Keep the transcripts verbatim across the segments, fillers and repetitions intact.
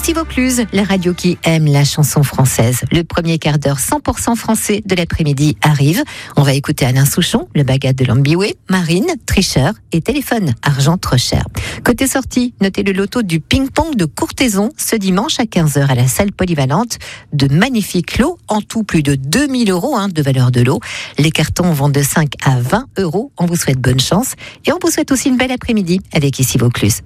Ici Vaucluse, la radio qui aime la chanson française. Le premier quart d'heure cent pour cent français de l'après-midi arrive. On va écouter Alain Souchon, le Bagat de l'Ambiway, Marine, Tricheur et Téléphone, argent trop cher. Côté sortie, notez le loto du ping-pong de Courthézon ce dimanche à quinze heures à la salle polyvalente. De magnifiques lots, en tout plus de deux mille euros hein, de valeur de lot. Les cartons vont de cinq à vingt euros. On vous souhaite bonne chance et on vous souhaite aussi une belle après-midi avec Ici Vaucluse.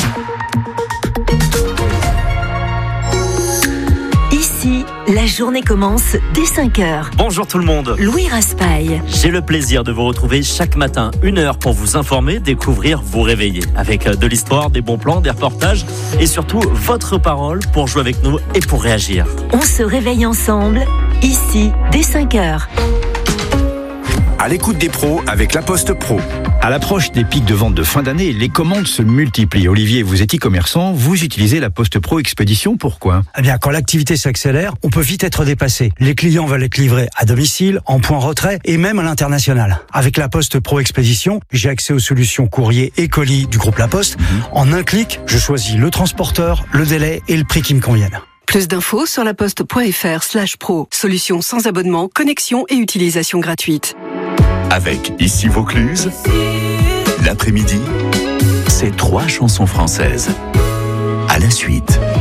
Ici, la journée commence dès cinq heures. Bonjour tout le monde. Louis Raspail. J'ai le plaisir de vous retrouver chaque matin, une heure pour vous informer, découvrir, vous réveiller. Avec de l'histoire, des bons plans, des reportages et surtout votre parole pour jouer avec nous et pour réagir. On se réveille ensemble, ici, dès cinq heures. À l'écoute des pros avec La Poste Pro. À l'approche des pics de vente de fin d'année, les commandes se multiplient. Olivier, vous êtes e-commerçant, vous utilisez La Poste Pro Expédition, pourquoi ? Eh bien, quand l'activité s'accélère, on peut vite être dépassé. Les clients veulent être livrés à domicile, en point retrait et même à l'international. Avec La Poste Pro Expédition, j'ai accès aux solutions courrier et colis du groupe La Poste. Mmh. En un clic, je choisis le transporteur, le délai et le prix qui me conviennent. Plus d'infos sur laposte.fr slash pro. Solution sans abonnement, connexion et utilisation gratuite. Avec Ici Vaucluse, l'après-midi, c'est trois chansons françaises. À la suite.